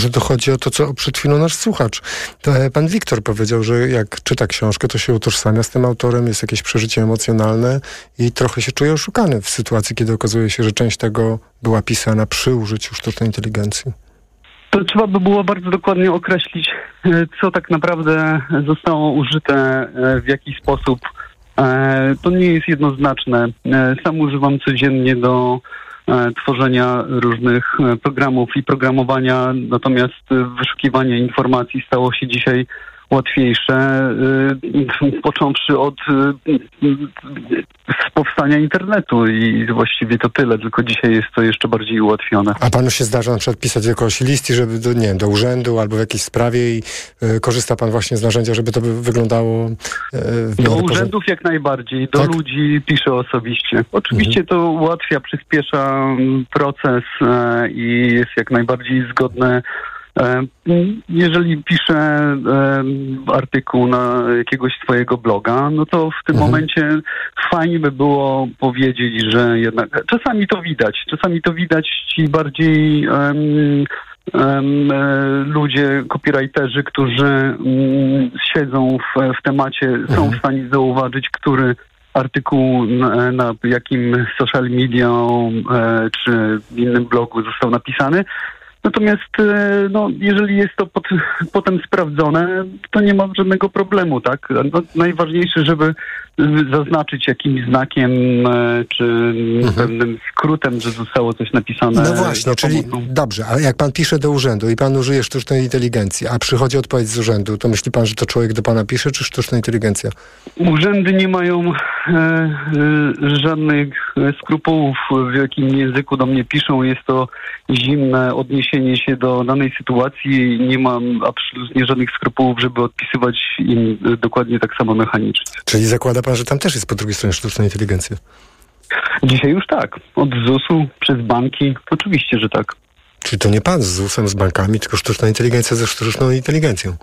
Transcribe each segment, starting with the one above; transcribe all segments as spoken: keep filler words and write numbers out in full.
Że to chodzi o to, co przed chwilą nasz słuchacz. To pan Wiktor powiedział, że jak czyta książkę, to się utożsamia z tym autorem, jest jakieś przeżycie emocjonalne i trochę się czuje oszukany w sytuacji, kiedy okazuje się, że część tego była pisana przy użyciu sztucznej inteligencji. To trzeba by było bardzo dokładnie określić, co tak naprawdę zostało użyte, w jaki sposób. To nie jest jednoznaczne. Sam używam codziennie do tworzenia różnych programów i programowania, natomiast wyszukiwanie informacji stało się dzisiaj łatwiejsze, począwszy od powstania internetu i właściwie to tyle, tylko dzisiaj jest to jeszcze bardziej ułatwione. A panu się zdarza na przykład pisać jakąś listy, żeby do, nie wiem, do urzędu albo w jakiejś sprawie i y, korzysta pan właśnie z narzędzia, żeby to by wyglądało y, w Do urzędów jak najbardziej, do tak? ludzi piszę osobiście. Oczywiście mhm. to ułatwia, przyspiesza proces y, i jest jak najbardziej zgodne. Jeżeli piszę artykuł na jakiegoś swojego bloga, no to w tym mhm. momencie fajnie by było powiedzieć, że jednak czasami to widać, czasami to widać ci bardziej um, um, ludzie, copywriterzy, którzy um, siedzą w, w temacie, mhm. są w stanie zauważyć, który artykuł na, na jakim social media e, czy innym blogu został napisany. Natomiast no, jeżeli jest to pot, potem sprawdzone, to nie ma żadnego problemu, tak? No, najważniejsze, żeby zaznaczyć jakimś znakiem czy mhm. pewnym skrótem, że zostało coś napisane. No właśnie, czyli dobrze, ale jak pan pisze do urzędu i pan użyje sztucznej inteligencji, a przychodzi odpowiedź z urzędu, to myśli pan, że to człowiek do pana pisze, czy sztuczna inteligencja? Urzędy nie mają e, e, żadnych skrupułów, w jakim języku do mnie piszą. Jest to zimne odniesienie się do danej sytuacji. Nie mam absolutnie żadnych skrupułów, żeby odpisywać im dokładnie tak samo mechanicznie. Czyli zakłada pan, że tam też jest po drugiej stronie sztuczna inteligencja? Dzisiaj już tak. Od zusu przez banki. Oczywiście, że tak. Czyli to nie pan z zusem, z bankami, tylko sztuczna inteligencja ze sztuczną inteligencją.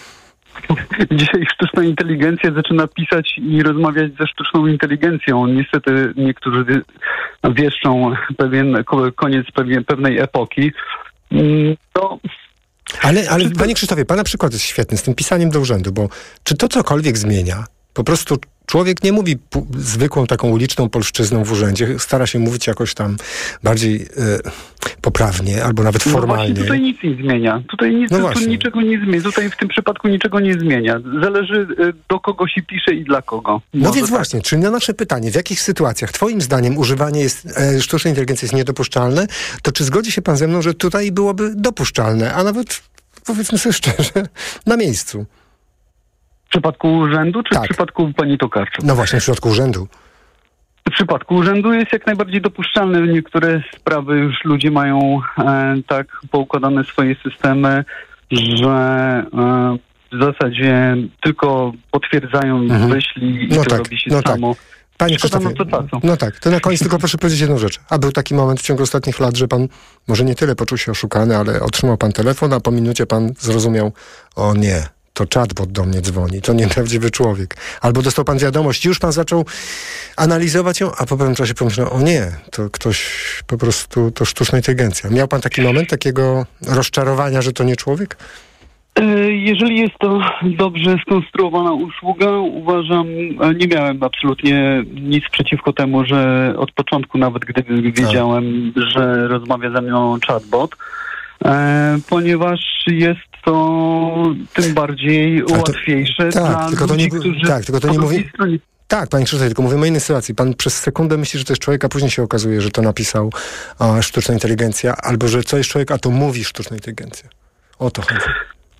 Dzisiaj sztuczna inteligencja zaczyna pisać i rozmawiać ze sztuczną inteligencją. Niestety niektórzy wieszczą pewien koniec pewien, pewnej epoki. No, ale, ale panie Krzysztofie, pana przykład jest świetny z tym pisaniem do urzędu, bo czy to cokolwiek zmienia? Po prostu człowiek nie mówi pu- zwykłą taką uliczną polszczyzną w urzędzie, stara się mówić jakoś tam bardziej e, poprawnie, albo nawet formalnie. No właśnie, tutaj nic nie zmienia. Tutaj nic, no tu niczego nie zmienia. Tutaj w tym przypadku niczego nie zmienia. Zależy do kogo się pisze i dla kogo. No Może więc tak. właśnie, czyli na nasze pytanie, w jakich sytuacjach twoim zdaniem używanie jest, e, sztucznej inteligencji jest niedopuszczalne, to czy zgodzi się pan ze mną, że tutaj byłoby dopuszczalne, a nawet, powiedzmy sobie szczerze, na miejscu? W przypadku urzędu, czy tak. w przypadku pani Tokarczuk? No właśnie, w przypadku urzędu. W przypadku urzędu jest jak najbardziej dopuszczalne. Niektóre sprawy już ludzie mają e, tak poukładane swoje systemy, że e, w zasadzie tylko potwierdzają mhm. myśli i no to tak, robi się no samo. Tak. Panie Krzysztofie, no tak, to na koniec tylko proszę powiedzieć jedną rzecz. A był taki moment w ciągu ostatnich lat, że pan może nie tyle poczuł się oszukany, ale otrzymał pan telefon, a po minucie pan zrozumiał, o nie, to chatbot do mnie dzwoni, to nieprawdziwy człowiek. Albo dostał pan wiadomość, już pan zaczął analizować ją, a po pewnym czasie pomyślał, o nie, to ktoś po prostu, to sztuczna inteligencja. Miał pan taki moment takiego rozczarowania, że to nie człowiek? Jeżeli jest to dobrze skonstruowana usługa, uważam, nie miałem absolutnie nic przeciwko temu, że od początku, nawet gdy wiedziałem, a. że rozmawia ze mną chatbot, e, ponieważ jest to tym bardziej to, łatwiejsze tak, dla tylko ludzi, to nie, którzy... Tak, tylko to nie mówi... Stronie... Tak, panie Krzysztofie, tylko mówimy o innej sytuacji. Pan przez sekundę myśli, że to jest człowiek, a później się okazuje, że to napisał a, sztuczna inteligencja, albo że to jest człowiek, a to mówi sztuczna inteligencja. O to chodzi.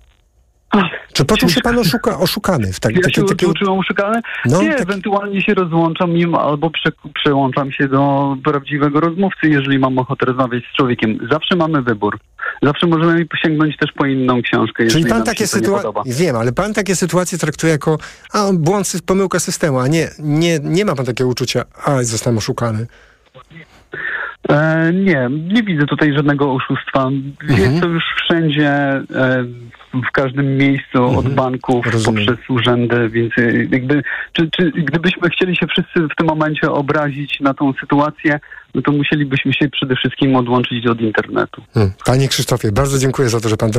Czy poczuł się pan oszuka, oszukany? W tak, ja taki, się taki... poczułem oszukany? Nie, tak... ewentualnie się rozłączam im albo prze, przełączam się do prawdziwego rozmówcy, jeżeli mam ochotę rozmawiać z człowiekiem. Zawsze mamy wybór. Zawsze możemy sięgnąć też po inną książkę, jeżeli Czyli pan nam takie się to nie podoba. Wiem, ale pan takie sytuacje traktuje jako a, błąd, pomyłka systemu, a nie, nie, nie ma pan takiego uczucia, a zostałem oszukany. E, nie, nie widzę tutaj żadnego oszustwa. Mhm. Jest to już wszędzie... E, w każdym miejscu, mhm. od banków, Rozumiem. poprzez urzędy, więc jakby, czy, czy gdybyśmy chcieli się wszyscy w tym momencie obrazić na tą sytuację, no to musielibyśmy się przede wszystkim odłączyć od internetu. Hmm. Panie Krzysztofie, bardzo dziękuję za to, że pan